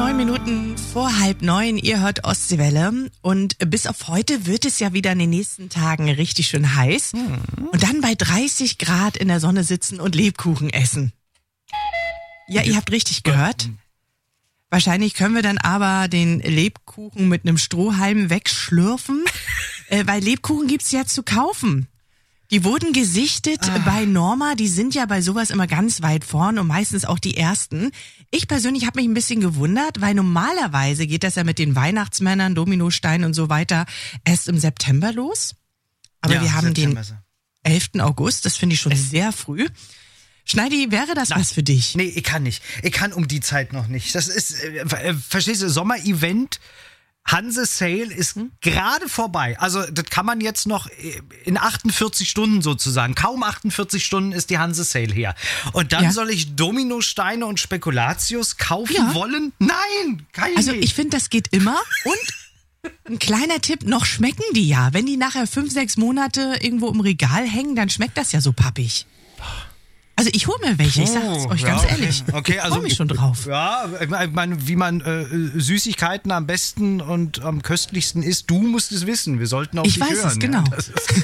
9 Minuten vor 8:30, ihr hört Ostseewelle und bis auf heute wird es ja wieder in den nächsten Tagen richtig schön heiß und dann bei 30 Grad in der Sonne sitzen und Lebkuchen essen. Ja, ihr habt richtig gehört. Wahrscheinlich können wir dann aber den Lebkuchen mit einem Strohhalm wegschlürfen, weil Lebkuchen gibt's ja zu kaufen. Die wurden gesichtet bei Norma, die sind ja bei sowas immer ganz weit vorn und meistens auch die ersten. Ich persönlich habe mich ein bisschen gewundert, weil normalerweise geht das ja mit den Weihnachtsmännern, Dominosteinen und so weiter erst im September los. Aber Ja, wir haben September. den 11. August, das finde ich schon sehr früh. Schneidi, wäre das was für dich? Nee, ich kann nicht. Ich kann um die Zeit noch nicht. Das ist, verstehst du, Sommer-Event, Hanse Sale ist gerade vorbei. Also das kann man jetzt noch in 48 Stunden sozusagen. Kaum 48 Stunden ist die Hanse Sale her. Und dann soll ich Dominosteine und Spekulatius kaufen wollen? Nein, kann ich Also nicht. ich finde, das geht immer und ein kleiner Tipp, noch schmecken die ja. Wenn die nachher 5, 6 Monate irgendwo im Regal hängen, dann schmeckt das ja so pappig. Also ich hole mir welche, ich sag's euch ganz ehrlich. Okay, ich also freue mich schon drauf. Ja, ich meine, wie man Süßigkeiten am besten und am köstlichsten isst, du musst es wissen. Wir sollten auf Ich dich weiß hören. es, genau. Ja, das ist